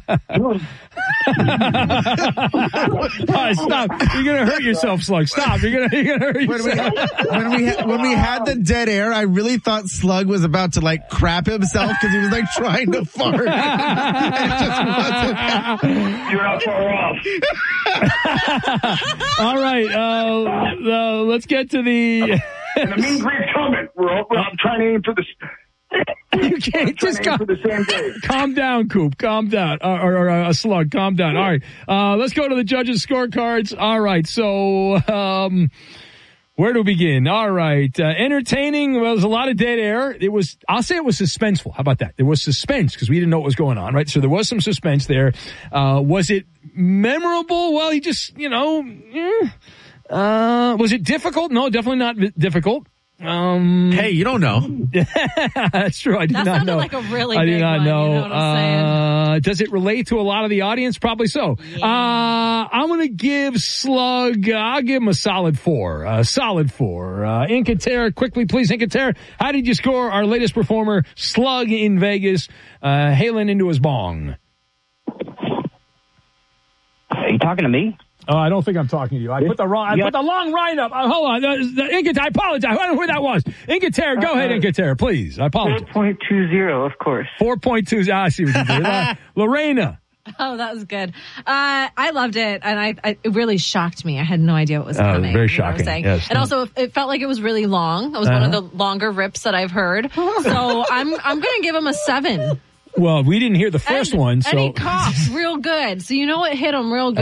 Stop. You're going to hurt yourself, Slug. Stop. You're going to hurt yourself. When we had the dead air, I really thought Slug was about to like crap himself because he was like trying to fart. It just wasn't happening. You're not far off. All right. Let's get to the... And the mean greet's coming. I'm trying to aim for the... You can't just for the same day. Calm down, Coop. Calm down. Or Slug, calm down. All right. Let's go to the judges' scorecards. All right. So, where to begin? All right. Entertaining. Well, there's a lot of dead air. I'll say it was suspenseful. How about that? There was suspense because we didn't know what was going on, right? So there was some suspense there. Was it memorable? Well, he just, was it difficult? No, definitely not difficult. Hey, you don't know. That's true. I did not know. Like a really I big did not one, know. you know what I'm saying? Does it relate to a lot of the audience? Probably so. Yeah. I'm going to give Slug, I'll give him a solid 4. Incaterra, quickly, please. Incaterra, how did you score our latest performer, Slug in Vegas, hailing into his bong? Are you talking to me? Oh, I don't think I'm talking to you. I put the long line up. Hold on. Incaterra, I apologize. I don't know who that was. Incaterra, go ahead, Incaterra, please. I apologize. 4.20, of course. 4.20. I see what you did. Lorena. Oh, that was good. I loved it, and it really shocked me. I had no idea what was coming. Very shocking. Yes. And also, it felt like it was really long. It was one of the longer rips that I've heard. So I'm going to give him a 7. Well, we didn't hear the first one, so. And he coughed real good. So you know it hit him real good.